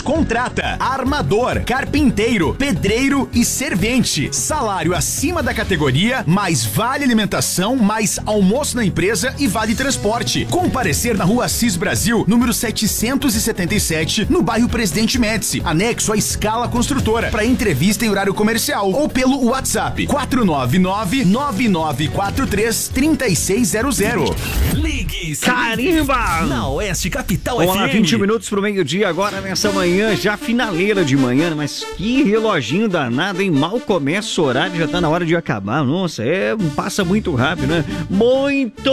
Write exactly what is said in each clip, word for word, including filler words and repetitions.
contrata armador, carpinteiro, pedreiro e servente. Salário acima da categoria, mais vale alimentação, mais almoço na empresa e vale transporte. Comparecer na Rua Assis Brasil, número setecentos e setenta e sete, no bairro Presidente Médici, anexo à Escala Construtora, para entrevista em horário comercial ou pelo WhatsApp quatro nove nove, nove nove quatro três, três seis zero zero. Ligue, Carimba! Na Oeste Capital Vamos F M. lá, vinte minutos pro meio-dia agora nessa manhã, já finaleira de manhã, mas que reloginho danado, hein? Mal começa o horário, já tá na hora de acabar. Nossa, é, passa muito rápido, né? Muito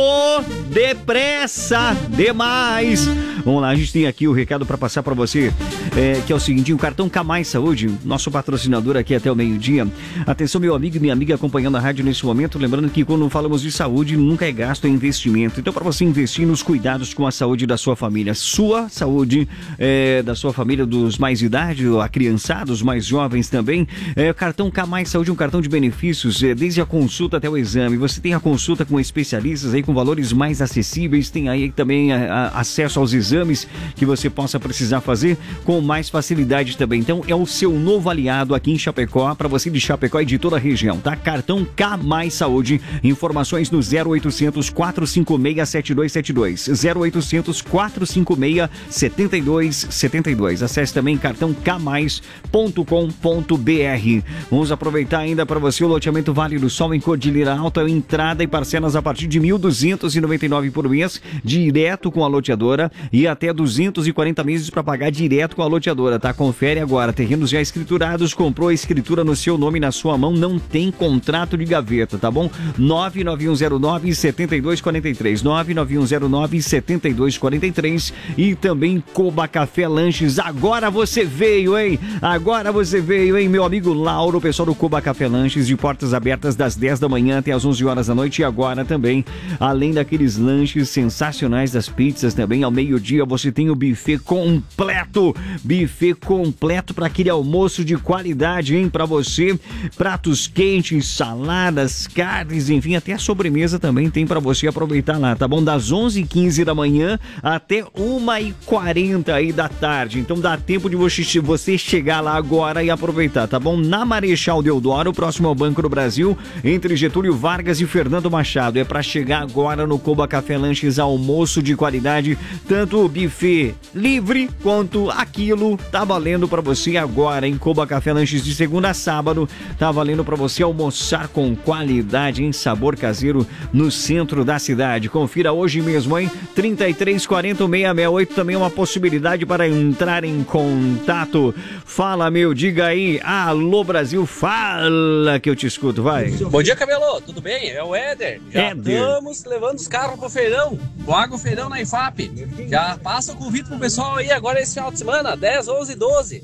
depressa, demais. Vamos lá, a gente tem aqui o recado pra passar pra você, é, que é o seguinte, o cartão Camais Saúde, nosso patrocinador aqui até o meio-dia. Atenção, meu amigo e minha amiga acompanhando a rádio nesse momento, lembrando que quando falamos de saúde, nunca é gasto, é investimento. Então, para você investir nos cuidados com a saúde da sua família, sua saúde, é, da sua família, dos mais idade, a criançada, os mais jovens também, é, o cartão Camais Saúde, um cartão de benefícios, é, desde a consulta até o exame. Você tem a consulta com especialistas aí com valores mais acessíveis, tem aí também a, a, acesso aos exames que você possa precisar fazer com mais facilidade também. Então, é o seu novo aliado aqui em Chapecó, para você de Chapecó e de toda a região, tá? Cartão Camais Saúde, informações no zero oitocentos, quatrocentos e cinquenta e seis, sete dois sete dois, zero oitocentos, quatrocentos e cinquenta e seis, sete dois sete dois. Acesse também cartão camais ponto com ponto b r. Vamos aproveitar ainda para você o loteamento Vale do Sol em Cordilheira Alta, entrada e parcelas a partir de mil duzentos e noventa e nove por mês, direto com a loteadora, e até duzentos e quarenta meses para pagar direto com a loteadora, tá? Confere agora, terrenos já escriturados, comprou a escritura no seu nome, na sua mão, não tem contrato de gaveta, tá bom? nove nove um zero nove, sete dois quatro três, nove nove um zero nove, sete dois quatro três, e também Coba Café Lanches. Agora você veio, hein? Agora você veio, hein, meu amigo Lauro, o pessoal do Coba Café Lanches, de portas abertas das dez da manhã até as onze horas da noite, e agora também, além daqueles lanches sensacionais das pizzas também, ao meio-dia você tem o buffet completo, buffet completo para aquele almoço de qualidade, hein, para você, pratos quentes, saladas, carnes, enfim, até a sobremesa também tem para você aproveitar lá, tá bom? Das onze e quinze da manhã até uma e quarenta aí da tarde, então dá tempo de você, você chegar lá agora e aproveitar, tá bom? Na Marechal Deodoro, próximo ao Banco do Brasil, entre Getúlio Vargas e Fernando Machado, é para chegar agora no Coba Café Lanches, almoço de qualidade, tanto o buffet livre quanto aquilo tá valendo para você agora em Coba Café Lanches, de segunda a sábado, tá valendo para você almoçar com qualidade, em sabor caseiro, no centro da cidade. Confira hoje mesmo, hein? trinta e três quarenta, seiscentos e sessenta e oito, também é uma possibilidade para entrar em contato. Fala, meu, diga aí. Alô, Brasil, fala que eu te escuto, vai. Bom dia, Cabelô, tudo bem? É o Éder. Já Éder. estamos levando os carros pro feirão, pro agrofeirão na I F A P. Já passa o convite pro pessoal aí agora esse final de semana, dez, onze e doze.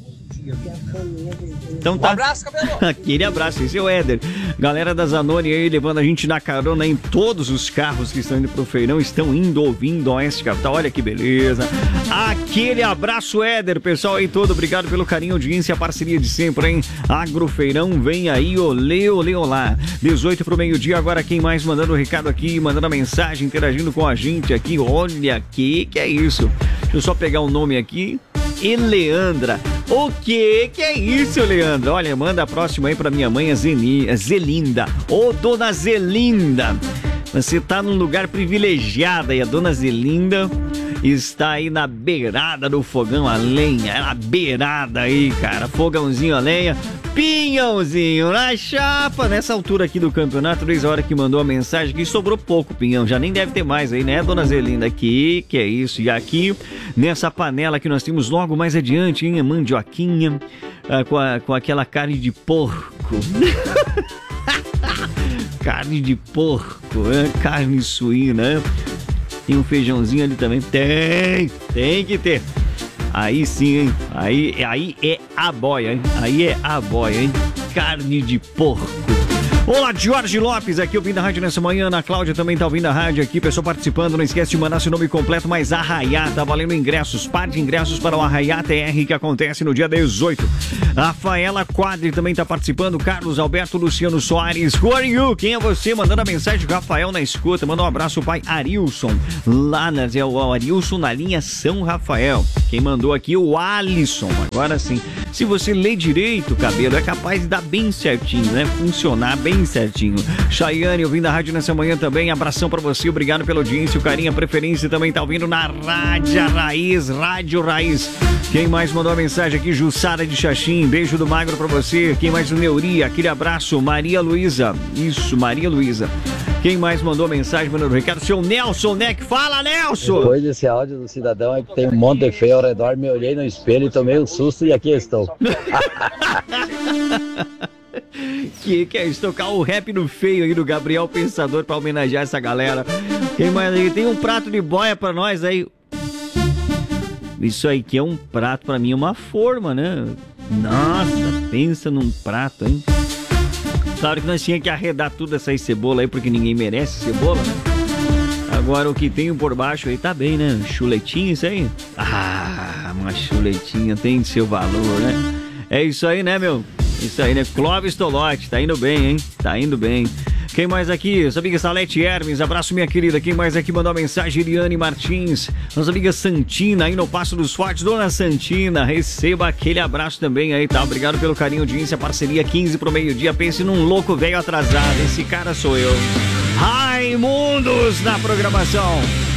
Então tá. Um abraço, Cabelô. Aquele abraço, esse é o Éder. Galera da Zanoni aí, levando a gente na carona em todos os carros que estão indo pro feirão, estão indo ouvindo a Oeste Capital. Olha que beleza. Aquele abraço, Éder. Pessoal aí todo, obrigado pelo carinho, audiência, a parceria de sempre, hein? Agrofeirão vem aí, olê, olê, olá. dezoito pro meio-dia, agora quem mais mandando o recado aqui, mandando a mensagem, interagindo com a gente aqui. Olha que que é isso. Deixa eu só pegar o nome aqui. Eleandra. O que que é isso, Leandra? Olha, manda a próxima aí pra minha mãe, a Zeni, a Zelinda. Ô, dona Zelinda, você tá num lugar privilegiado e a dona Zelinda está aí na beirada do fogão a lenha. É na beirada aí, cara. Fogãozinho a lenha. Pinhãozinho na chapa. Nessa altura aqui do campeonato, desde a hora que mandou a mensagem, que sobrou pouco pinhão, já nem deve ter mais aí, né, dona Zelinda? Aqui, que é isso. E aqui, nessa panela que nós temos logo mais adiante, hein, a mandioquinha, ah, com, a, com aquela carne de porco. Carne de porco, né? Carne suína, né? Tem um feijãozinho ali também. Tem, tem que ter. Aí sim, hein? Aí, aí é a boia, hein? Aí é a boia, hein? Carne de porco. Olá, Jorge Lopes, aqui ouvindo a rádio nessa manhã. Ana Cláudia também tá ouvindo a rádio aqui. Pessoal participando, não esquece de mandar seu nome completo, mas Arraiá, tá valendo ingressos. Par de ingressos para o Arraiá T R, que acontece no dia dezoito. Rafaela Quadri também tá participando. Carlos Alberto Luciano Soares. Who are you? Quem é você? Mandando a mensagem. Rafael na escuta. Manda um abraço, o pai Arilson. Lá na, é o Arilson na linha São Rafael. Quem mandou aqui, o Alisson. Agora sim, se você lê direito, cabelo, é capaz de dar bem certinho, né? Funcionar bem certinho. Chayane, ouvindo a rádio nessa manhã também. Abração pra você, obrigado pela audiência, o carinho, a preferência também tá ouvindo na Rádio Raiz, Rádio Raiz. Quem mais mandou a mensagem aqui? Jussara de Xaxim, beijo do Magro pra você. Quem mais? O Neuri, aquele abraço. Maria Luísa, isso, Maria Luísa. Quem mais mandou mensagem, mandou recado? Seu Nelson Neck, fala, Nelson! Depois desse áudio do cidadão é que tem um monte de feio ao redor, me olhei no espelho e tomei um susto e aqui estou. Que que é isso? Tocar o rap no feio aí do Gabriel Pensador pra homenagear essa galera. Quem mais aí? Tem um prato de boia pra nós aí. Isso aí que é um prato pra mim, é uma forma, né? Nossa, pensa num prato, hein? Claro que nós tínhamos que arredar tudo essa cebola aí, porque ninguém merece cebola, né? Agora o que tem por baixo aí tá bem, né? Chuletinha, isso aí? Ah, uma chuletinha tem seu valor, né? É isso aí, né, meu? Isso aí, né? Clóvis Tolotti, tá indo bem, hein? Tá indo bem. Quem mais aqui? Nossa amiga Salete Hermes, abraço minha querida. Quem mais aqui mandou uma mensagem? Iriane Martins. Nossa amiga Santina, aí no Passo dos Fortes. Dona Santina, receba aquele abraço também aí, tá? Obrigado pelo carinho, audiência, parceria quinze pro meio-dia. Pense num louco velho atrasado. Esse cara sou eu. Raimundos na programação.